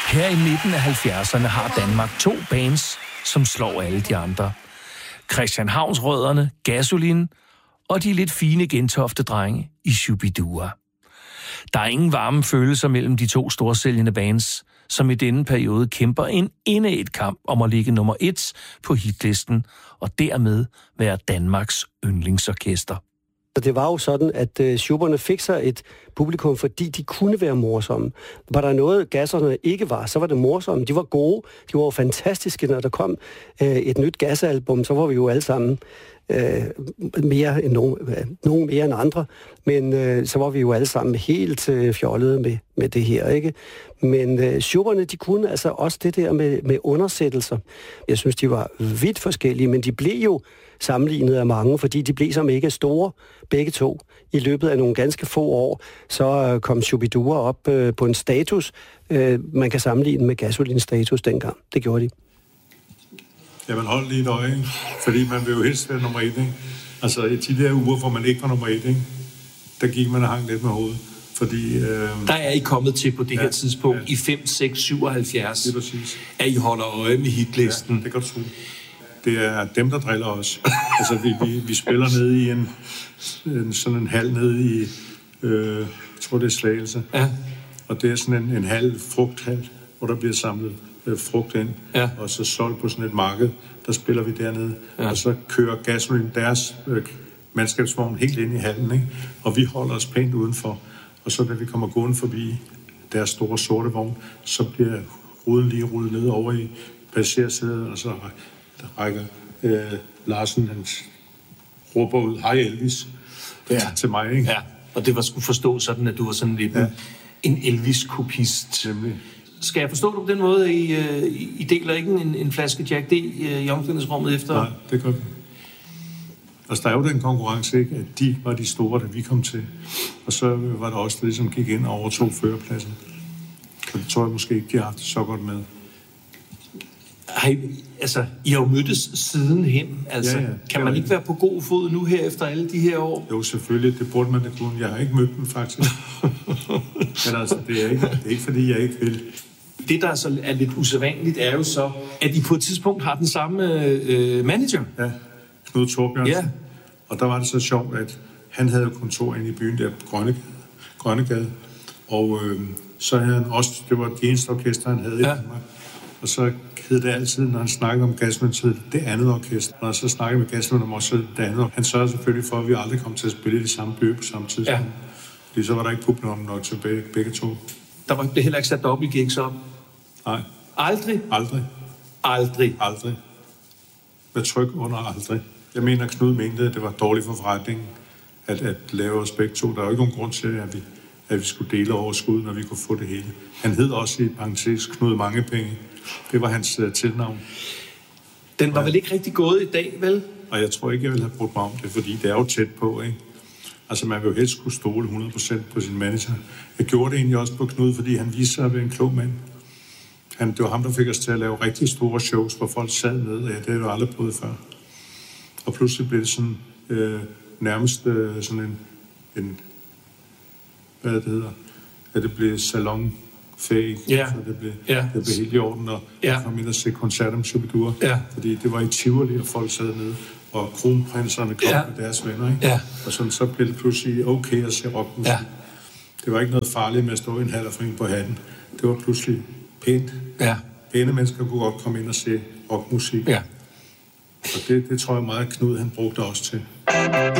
Her i midten af 70'erne har Danmark 2 bands, som slår alle de andre. Christianshavnsrødderne, Gasolin og de lidt fine Gentofte-drenge i Shubidua. Der er ingen varme følelser mellem de 2 storsælgende bands, som i denne periode kæmper en indædt kamp om at ligge nummer 1 på hitlisten og dermed være Danmarks yndlingsorkester. Det var jo sådan, at Schubberne fik sig et publikum, fordi de kunne være morsomme. Var der noget, Gasserne ikke var, så var det morsomme. De var gode, de var jo fantastiske. Når der kom et nyt Gassalbum, så var vi jo alle sammen mere end nogen mere end andre. Men så var vi jo alle sammen helt fjollede med det her, ikke? Men Schubberne, de kunne altså også det der med undersættelser. Jeg synes, de var vidt forskellige, men de blev jo sammenlignet af mange, fordi de blev så mega store, begge to. I løbet af nogle ganske få år, så kom Shubidua op på en status, man kan sammenligne med Gasolins status dengang. Det gjorde de. Ja, man holdt lige et øje, ikke? Fordi man vil jo helst være nummer 1, ikke? Altså i de der uger, hvor man ikke var nummer 1, ikke? Der gik man og hang lidt med hovedet. Fordi, der er I kommet til på det her tidspunkt i 5, 6, 77, det er præcis. At I holder øje med hitlisten. Ja, det kan du tro. Det er dem, der driller os. Altså, vi spiller nede i sådan en hal nede i, jeg tror det er Slagelse. Ja. Og det er sådan en halv frugthal, hvor der bliver samlet frugt ind. Ja. Og så solgt på sådan et marked, der spiller vi dernede. Ja. Og så kører Gasolin deres mandskabsvogn helt ind i hallen, ikke? Og vi holder os pænt udenfor. Og så da vi kommer gående forbi deres store sorte vogn, så bliver ruden lige rullet ned over i passagersædet, og så rækker Larsen, han råber ud, hej Elvis, til mig, ikke? Ja, og det var sgu forstå sådan, at du var sådan lidt en Elvis-kopist. Skal jeg forstå det på den måde, at I deler ikke en flaske Jack D. i omklædningsrummet efter? Nej, det gør vi. Altså, der er jo den konkurrence, ikke? At de var de store, da vi kom til. Og så var der også det, som gik ind og overtog førerpladsen. Og det tror jeg måske ikke, de har haft det så godt med. Ej, altså, I har jo mødtes sidenhen. Altså, ja, kan man ikke være på god fod nu her efter alle de her år? Jo, selvfølgelig. Det burde man da kunne. Jeg har ikke mødt dem, faktisk. Men altså, det er ikke, fordi jeg ikke vil. Det, der så er lidt usædvanligt, er jo så, at I på et tidspunkt har den samme manager. Ja, Knud Thorbjørnsen. Ja. Og der var det så sjovt, at han havde kontor inde i byen der på Grønnegade. Og så havde han også, det var det eneste orkester, han havde i Danmark. Og så hed det altid, når han snakkede om Gasolin, så det andet orkester. Når han så snakkede med Gasolin om også det andet. Han sørgede selvfølgelig for, at vi aldrig kom til at spille i det samme by på samme tidspunkt. Ja. Fordi så var der ikke publikum nok til begge to. Der blev heller ikke sat dobbeltgigs op? Nej. Aldrig? Aldrig. Aldrig? Aldrig. Med tryk under aldrig. Jeg mener, Knud mente, at det var dårligt for forretningen at lave os begge to. Der er jo ikke nogen grund til, at vi skulle dele overskud, når vi kunne få det hele. Han hed også i parentes Knud Mange Penge. Det var hans tilnavn. Den var vel ikke rigtig gået i dag, vel? Og jeg tror ikke, jeg ville have brugt mig om det, fordi det er jo tæt på, ikke? Altså, man vil jo helst kunne stole 100% på sin manager. Jeg gjorde det egentlig også på Knud, fordi han viste sig at være en klog mand. Det var ham, der fik os til at lave rigtig store shows, hvor folk sad ned, og det har jeg aldrig prøvet før. Og pludselig blev det sådan nærmest sådan en hvad det hedder, at det blev salonfæg, så det blev helt i orden, og jeg kom ind og se koncerter med Shubidua, fordi det var i Tivoli, og folk sad nede, og kronprinserne kom med deres venner, ikke? Ja. Og sådan, så blev det pludselig okay at se rockmusik. Ja. Det var ikke noget farligt med at stå i en hallerfring på hatten. Det var pludselig pænt. Ja. Pæne mennesker kunne godt komme ind og se rockmusik. Ja. Og det tror jeg meget, Knud han brugte også til.